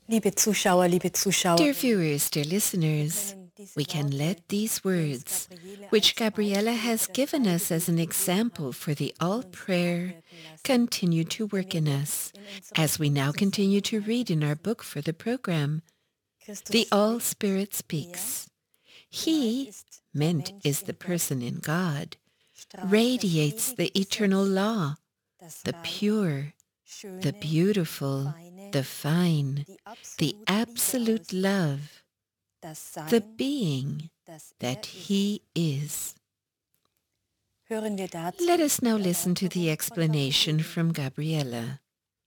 Dear viewers, dear listeners, we can let these words, which Gabriela has given us as an example for the all prayer, continue to work in us as we now continue to read in our book for the program, The All Spirit Speaks. He, meant is the person in God, radiates the eternal law, the pure, the beautiful, the fine, the absolute love, the being that He is. Let us now listen to the explanation from Gabriela.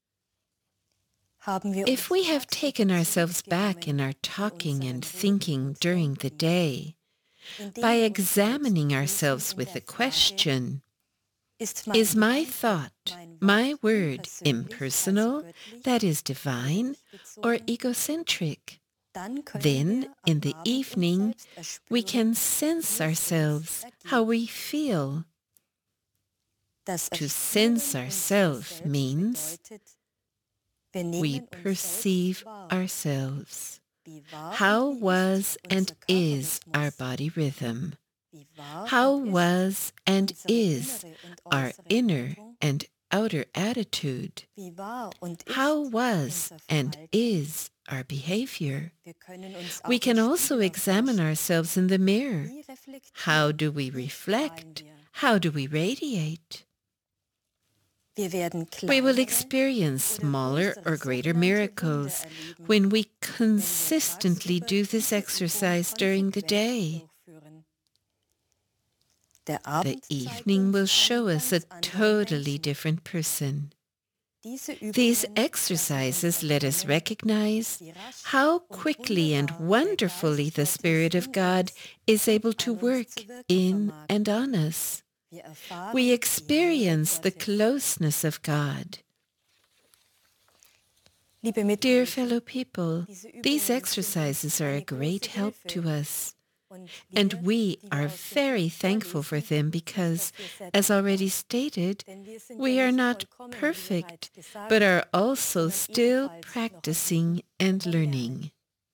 If we have taken ourselves back in our talking and thinking during the day, by examining ourselves with the question, is my thought, my word, impersonal, that is divine, or egocentric? Then, in the evening, we can sense ourselves, how we feel. To sense ourselves means we perceive ourselves. How was and is our body rhythm? How was and is our inner and outer attitude? How was and is our behavior? We can also examine ourselves in the mirror. How do we reflect? How do we radiate? We will experience smaller or greater miracles when we consistently do this exercise during the day. The evening will show us a totally different person. These exercises let us recognize how quickly and wonderfully the Spirit of God is able to work in and on us. We experience the closeness of God. Dear fellow people, these exercises are a great help to us. And we are very thankful for them because, as already stated, we are not perfect, but are also still practicing and learning.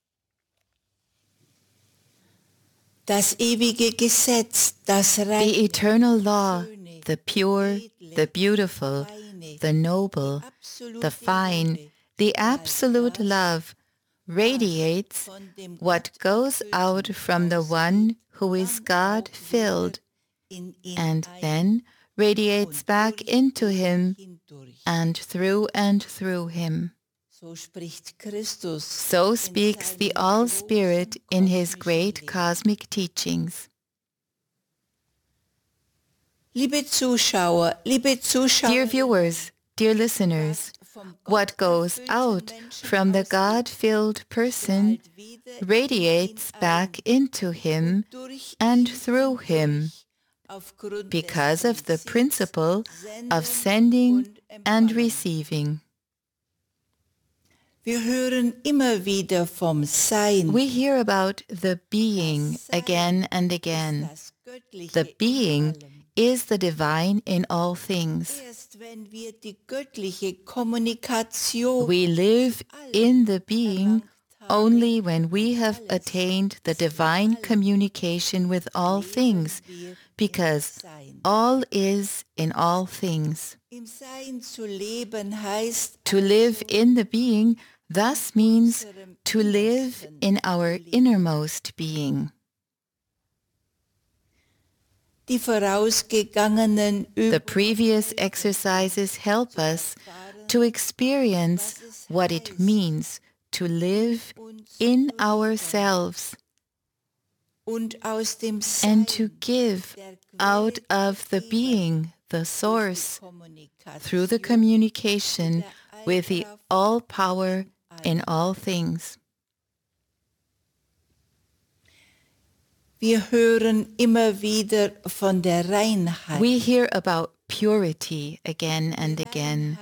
Das ewige Gesetz, das The eternal law, the pure, the beautiful, the noble, the fine, the absolute love radiates what goes out from the one who is God-filled and then radiates back into him and through him. So spricht Christus. So speaks the All-Spirit in his great cosmic teachings. Dear viewers, dear listeners, what goes out from the God-filled person radiates back into him and through him because of the principle of sending and receiving. Wir hören immer wieder vom Sein. We hear about the being again and again. The being is the divine in all things. We live in the being only when we have attained the divine communication with all things, because all is in all things. To live in the being thus means to live in our innermost being. The previous exercises help us to experience what it means to live in ourselves and to give out of the being, the source, through the communication with the all-power in all things. Wir hören immer wieder von der Reinheit. We hear about purity again and again.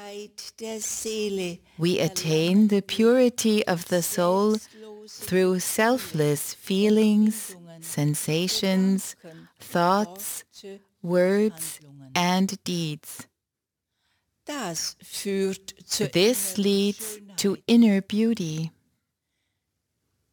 We attain the purity of the soul through selfless feelings, sensations, thoughts, words, and deeds. This leads to inner beauty.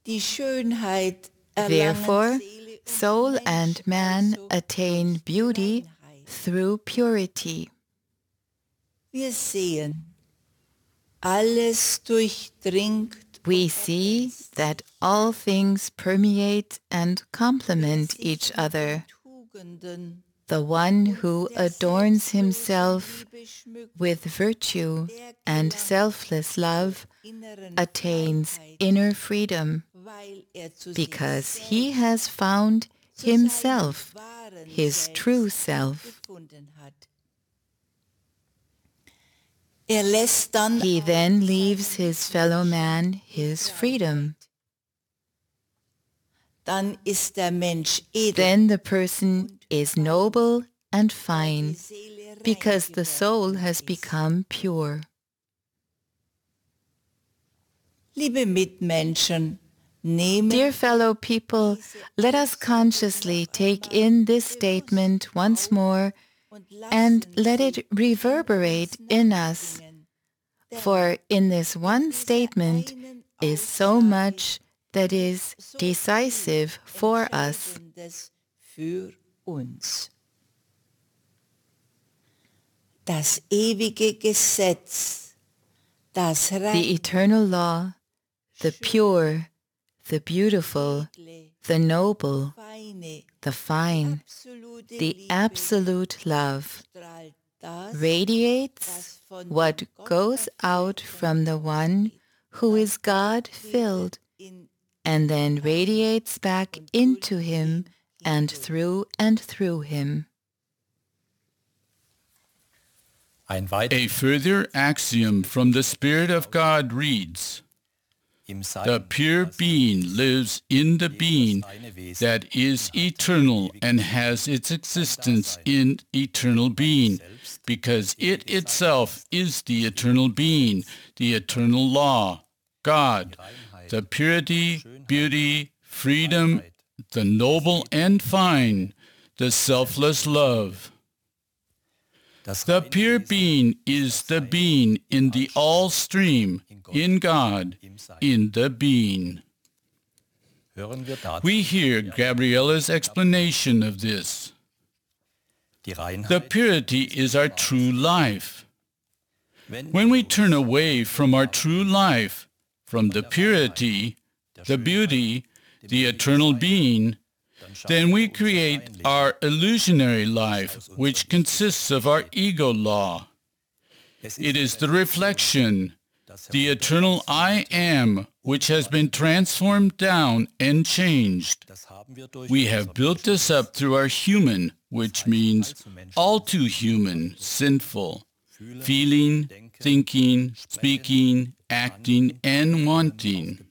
Die Schönheit Therefore, soul and man attain beauty through purity. Wir sehen, alles durchdringt. We see that all things permeate and complement each other. The one who adorns himself with virtue and selfless love attains inner freedom because he has found himself, his true self. He then leaves his fellow man his freedom. Then the person is noble and fine because the soul has become pure. Dear fellow people, let us consciously take in this statement once more and let it reverberate in us. For in this one statement is so much that is decisive for us. Das ewige Gesetz, das the eternal law, the pure, the beautiful, the noble, the fine, the absolute love, radiates what goes out from the one who is God-filled, and then radiates back into him and through him. A further axiom from the Spirit of God reads, "The pure being lives in the being that is eternal and has its existence in eternal being, because it itself is the eternal being, the eternal law, God, the purity, beauty, freedom, the noble and fine, the selfless love." The pure being is the being in the all-stream, in God, in the being. We hear Gabriella's explanation of this. The purity is our true life. When we turn away from our true life, from the purity, the beauty, the eternal being, then we create our illusionary life, which consists of our ego law. It is the reflection, the eternal I am, which has been transformed down and changed. We have built this up through our human, which means all too human, sinful, feeling, thinking, speaking, acting, and wanting.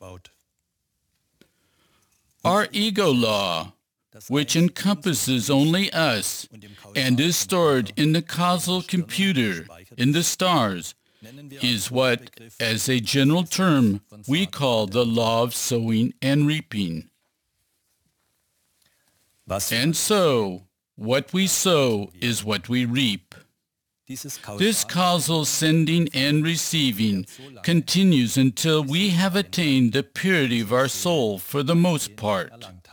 Our ego law, which encompasses only us and is stored in the causal computer, in the stars, is what, as a general term, we call the law of sowing and reaping. And so, what we sow is what we reap. This causal sending and receiving continues until we have attained the purity of our soul for the most part.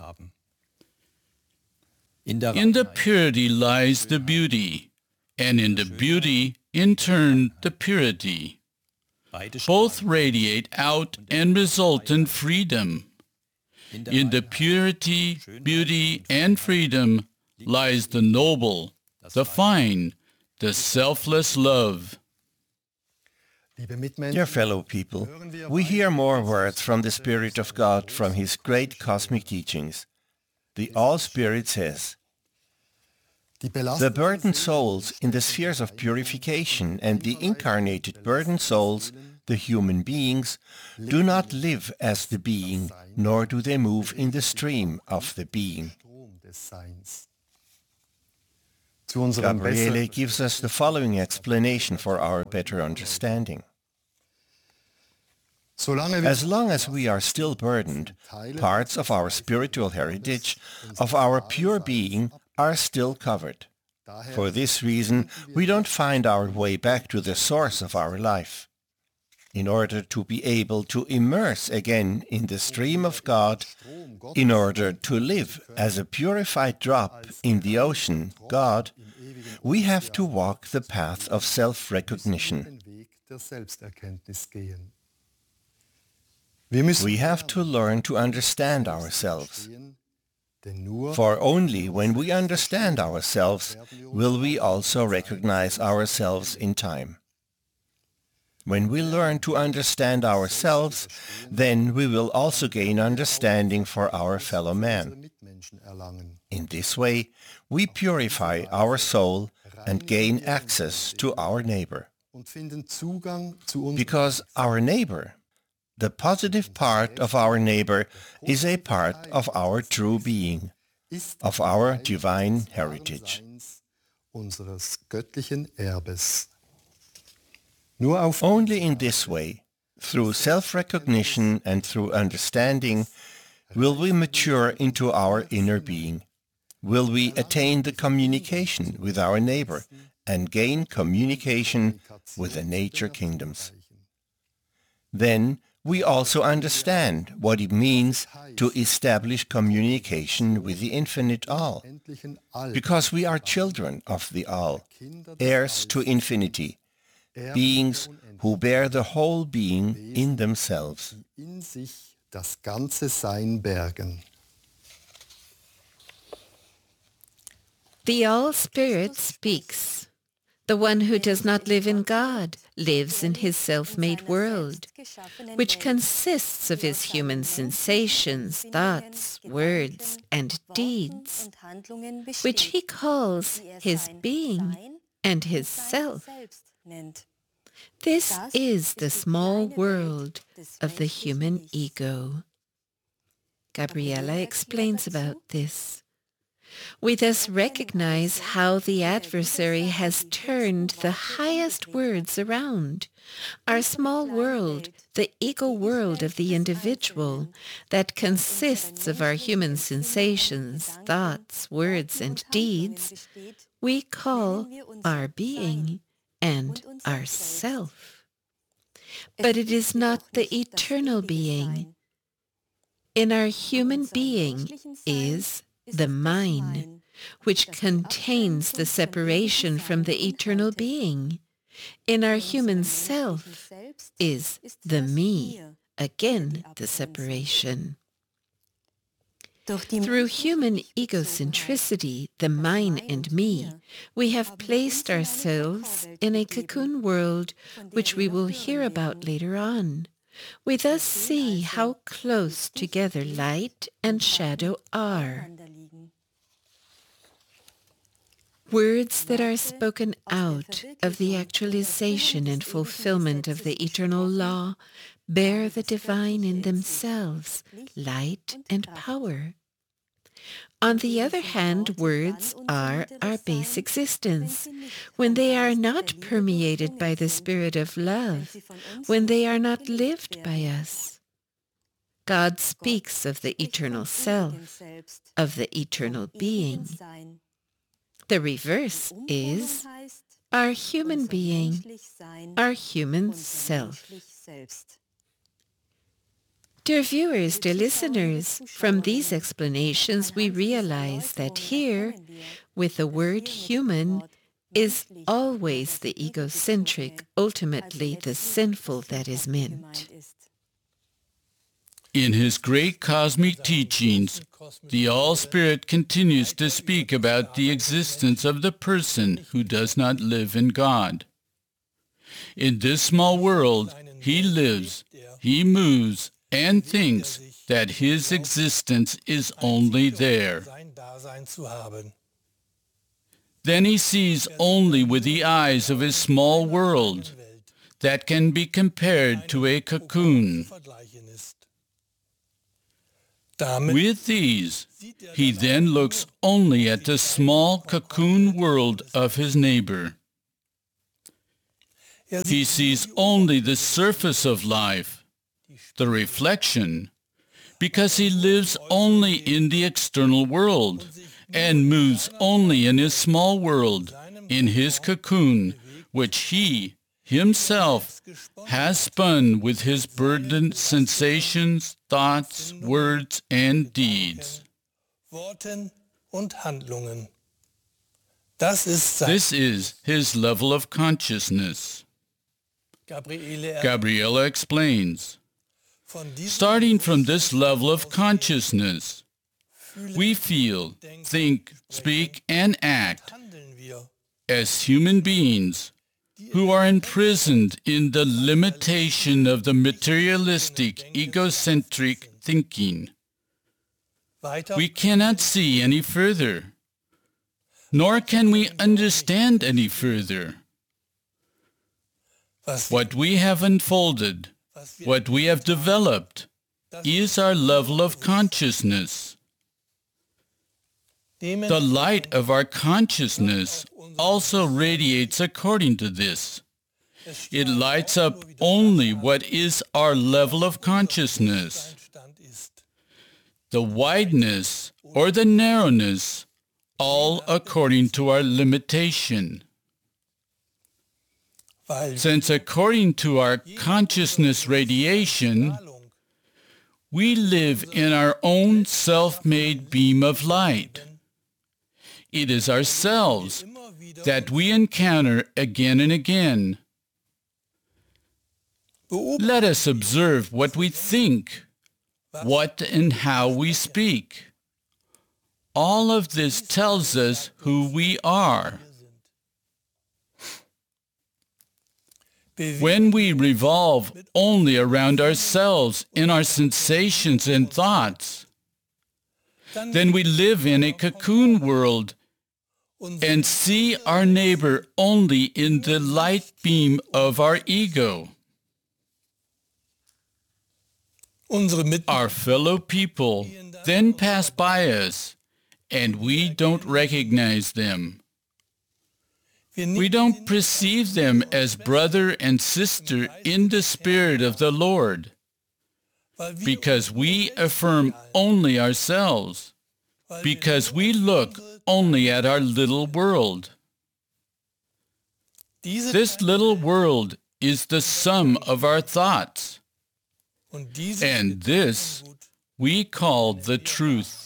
In the purity lies the beauty, and in the beauty, in turn, the purity. Both radiate out and result in freedom. In the purity, beauty, and freedom lies the noble, the fine, the selfless love. Dear fellow people, we hear more words from the Spirit of God from His great cosmic teachings. The All-Spirit says, "The burdened souls in the spheres of purification and the incarnated burdened souls, the human beings, do not live as the being, nor do they move in the stream of the being." Gabriele gives us the following explanation for our better understanding. As long as we are still burdened, parts of our spiritual heritage, of our pure being, are still covered. For this reason, we don't find our way back to the source of our life. in order to be able to immerse again in the stream of God, in order to live as a purified drop in the ocean, God, we have to walk the path of self-recognition. We have to learn to understand ourselves. For only when we understand ourselves will we also recognize ourselves in time. When we learn to understand ourselves, then we will also gain understanding for our fellow man. In this way, we purify our soul and gain access to our neighbor. Because our neighbor, the positive part of our neighbor, is a part of our true being, of our divine heritage. Only in this way, through self-recognition and through understanding, will we mature into our inner being. Will we attain the communication with our neighbor and gain communication with the nature kingdoms. Then we also understand what it means to establish communication with the infinite all, because we are children of the all, heirs to infinity, beings who bear the whole being in themselves. The All-Spirit speaks. The one who does not live in God lives in his self-made world, which consists of his human sensations, thoughts, words, and deeds, which he calls his being and his self. This is the small world of the human ego. Gabriela explains about this. We thus recognize how the adversary has turned the highest words around. Our small world, the ego world of the individual, that consists of our human sensations, thoughts, words, and deeds, we call our being and our self. But it is not the eternal being. In our human being is the mine, which contains the separation from the eternal being. In our human self is the me, again the separation. Through human egocentricity, the mine and me, we have placed ourselves in a cocoon world, which we will hear about later on. We thus see how close together light and shadow are. Words that are spoken out of the actualization and fulfillment of the eternal law bear the divine in themselves, light and power. On the other hand, words are our base existence. When they are not permeated by the spirit of love, when they are not lived by us, God speaks of the eternal self, of the eternal being. The reverse is our human being, our human self. Dear viewers, dear listeners, from these explanations we realize that here, with the word human, is always the egocentric, ultimately the sinful that is meant. In his great cosmic teachings, the All-Spirit continues to speak about the existence of the person who does not live in God. In this small world, he lives, he moves, and thinks that his existence is only there. Then he sees only with the eyes of his small world that can be compared to a cocoon. With these, he then looks only at the small cocoon world of his neighbor. He sees only the surface of life, the reflection, because he lives only in the external world and moves only in his small world, in his cocoon, which he, himself has spun with his burdened sensations, thoughts, words, and deeds. This is his level of consciousness. Gabriela explains, starting from this level of consciousness, we feel, think, speak, and act as human beings who are imprisoned in the limitation of the materialistic, egocentric thinking. We cannot see any further, nor can we understand any further. What we have unfolded, what we have developed, is our level of consciousness. The light of our consciousness also radiates according to this. It lights up only what is our level of consciousness. The wideness or the narrowness, all according to our limitation. Since according to our consciousness radiation, we live in our own self-made beam of light. It is ourselves that we encounter again and again. Let us observe what we think, what and how we speak. All of this tells us who we are. When we revolve only around ourselves in our sensations and thoughts, then we live in a cocoon world and see our neighbor only in the light beam of our ego. Our fellow people then pass by us, and we don't recognize them. We don't perceive them as brother and sister in the Spirit of the Lord, because we affirm only ourselves, because we look only at our little world. This little world is the sum of our thoughts, and this we call the truth.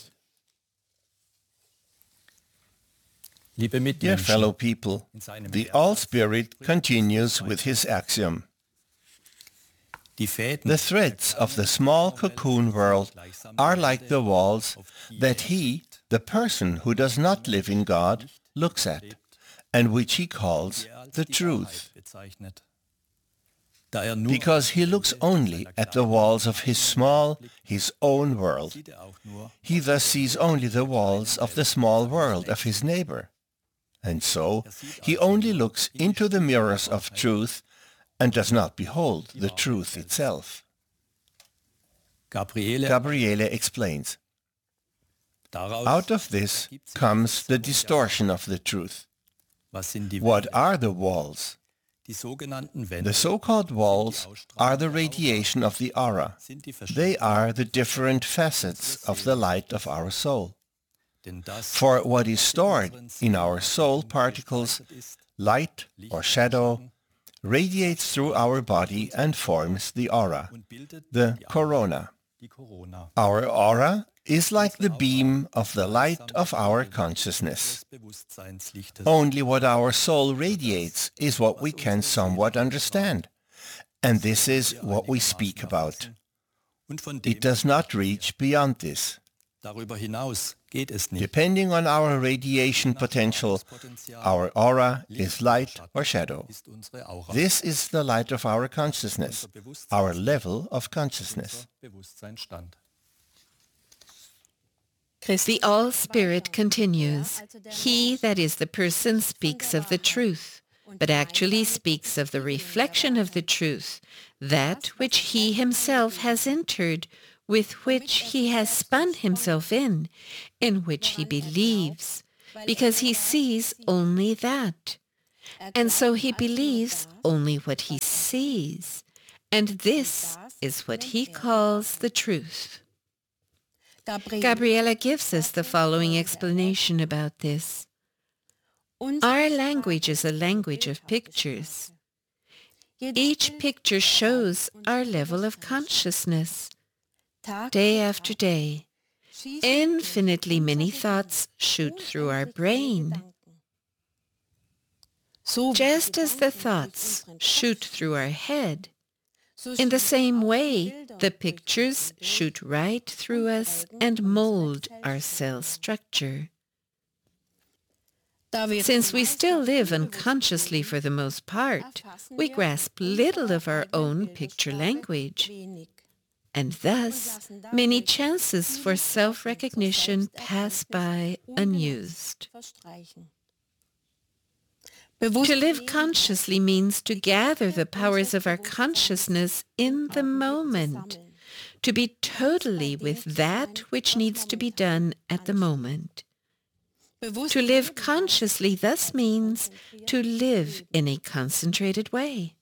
Dear fellow people, the All-Spirit continues with his axiom. The threads of the small cocoon world are like the walls that he, the person who does not live in God, looks at, and which he calls the truth. Because he looks only at the walls of his own world. He thus sees only the walls of the small world of his neighbor. And so, he only looks into the mirrors of truth and does not behold the truth itself. Gabriele explains, out of this comes the distortion of the truth. What are the walls? The so-called walls are the radiation of the aura. They are the different facets of the light of our soul. For what is stored in our soul particles, light or shadow, radiates through our body and forms the aura, the corona. Our aura is like the beam of the light of our consciousness. Only what our soul radiates is what we can somewhat understand, and this is what we speak about. It does not reach beyond this. Depending on our radiation potential, our aura is light or shadow. This is the light of our consciousness, our level of consciousness. The All-Spirit continues, he, that is the person, speaks of the truth, but actually speaks of the reflection of the truth, that which he himself has entered, with which he has spun himself in which he believes, because he sees only that. And so he believes only what he sees, and this is what he calls the truth. Gabriela gives us the following explanation about this. Our language is a language of pictures. Each picture shows our level of consciousness. Day after day, infinitely many thoughts shoot through our brain. Just as the thoughts shoot through our head, in the same way, the pictures shoot right through us and mold our cell structure. Since we still live unconsciously for the most part, we grasp little of our own picture language, and thus many chances for self-recognition pass by unused. To live consciously means to gather the powers of our consciousness in the moment, to be totally with that which needs to be done at the moment. To live consciously thus means to live in a concentrated way.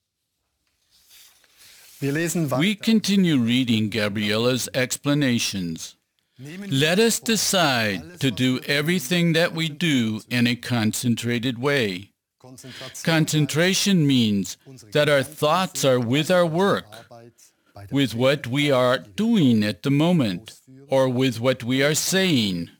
We continue reading Gabriella's explanations. Let us decide to do everything that we do in a concentrated way. Concentration means that our thoughts are with our work, with what we are doing at the moment, or with what we are saying.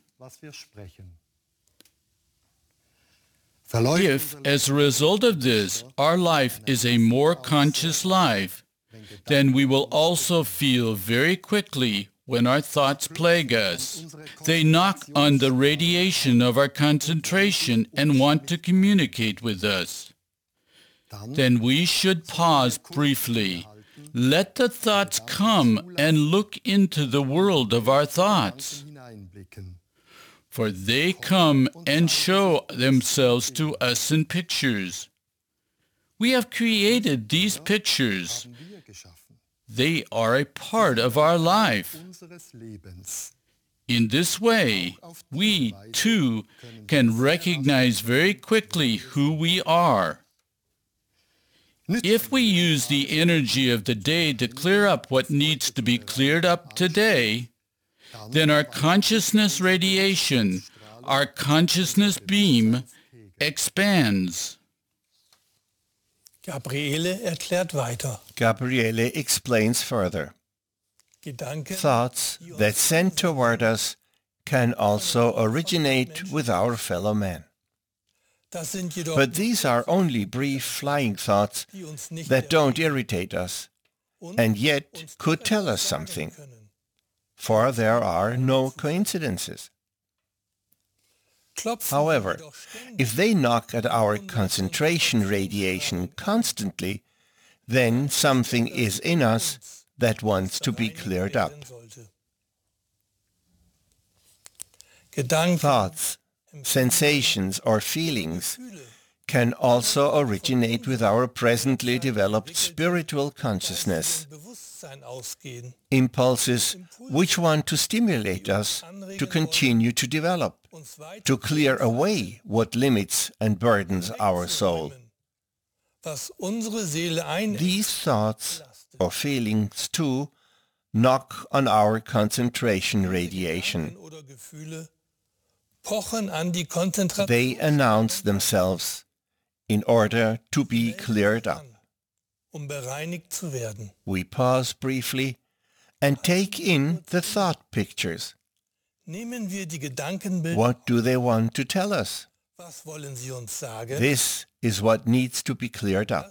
If, as a result of this, our life is a more conscious life, then we will also feel very quickly when our thoughts plague us. They knock on the radiation of our concentration and want to communicate with us. Then we should pause briefly. Let the thoughts come and look into the world of our thoughts. For they come and show themselves to us in pictures. We have created these pictures. They are a part of our life. In this way, we, too, can recognize very quickly who we are. If we use the energy of the day to clear up what needs to be cleared up today, then our consciousness radiation, our consciousness beam, expands. Gabriele erklärt weiter. Gabriele explains further. Thoughts that send toward us can also originate with our fellow man. But these are only brief flying thoughts that don't irritate us, and yet could tell us something. For there are no coincidences. However, if they knock at our concentration radiation constantly, then something is in us that wants to be cleared up. Thoughts, sensations, or feelings can also originate with our presently developed spiritual consciousness. Impulses which want to stimulate us to continue to develop, to clear away what limits and burdens our soul. These thoughts or feelings too knock on our concentration radiation. They announce themselves in order to be cleared up. We pause briefly and take in the thought pictures. What do they want to tell us? This is what needs to be cleared up.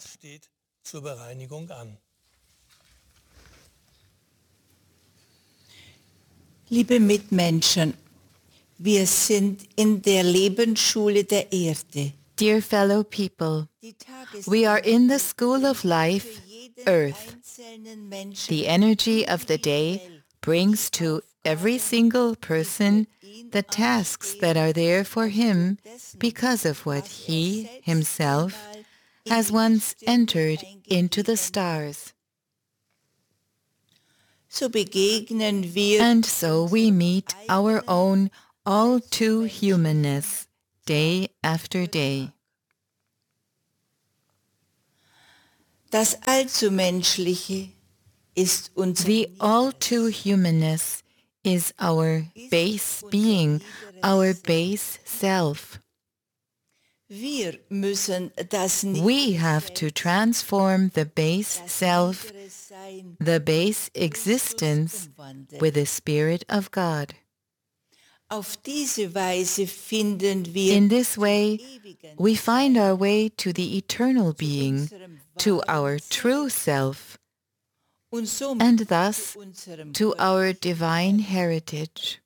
Liebe Mitmenschen, wir sind in der Lebensschule der Erde. Dear fellow people, we are in the school of life, Earth. The energy of the day brings to every single person the tasks that are there for him because of what he himself has once entered into the stars. And so we meet our own all-too-humanness day after day. Das Allzumenschliche ist unser The all-too-humanness is our base being, our base self. Wir müssen das nicht We have to transform the base self, the base existence, with the Spirit of God. Auf diese Weise finden wir In this way, we find our way to the eternal being, to our true self, und somit and thus zu unserem to our divine heritage.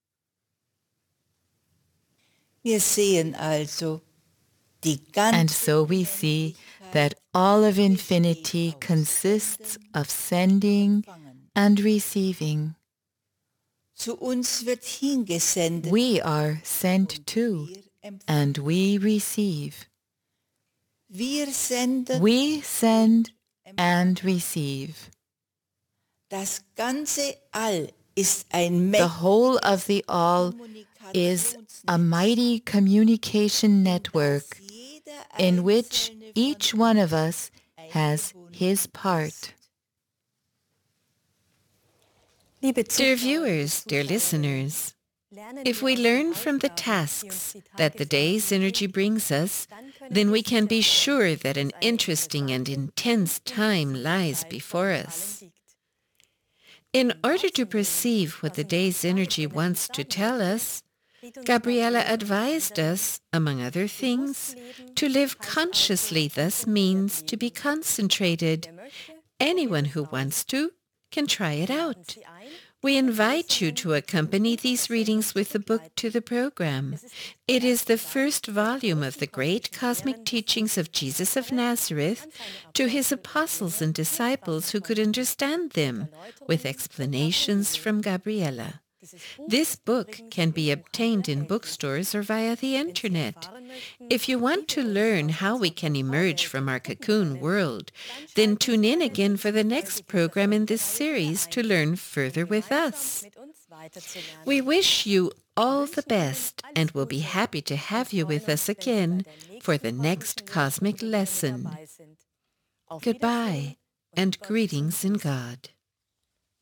Wir sehen also, die And ganze so we see that all of infinity consists of sending and receiving. zu uns wird hingesendet. We are sent to, and we receive. Wir senden We send and receive. das ganze All ist ein The whole of the all is a mighty communication network in which each one of us has his part. Dear viewers, dear listeners, if we learn from the tasks that the day's energy brings us, then we can be sure that an interesting and intense time lies before us. In order to perceive what the day's energy wants to tell us, Gabriela advised us, among other things, to live consciously thus means to be concentrated. Anyone who wants to can try it out. We invite you to accompany these readings with the book to the program. It is the first volume of the great cosmic teachings of Jesus of Nazareth to his apostles and disciples who could understand them, with explanations from Gabriela. This book can be obtained in bookstores or via the internet. If you want to learn how we can emerge from our cocoon world, then tune in again for the next program in this series to learn further with us. We wish you all the best and will be happy to have you with us again for the next cosmic lesson. Goodbye and greetings in God.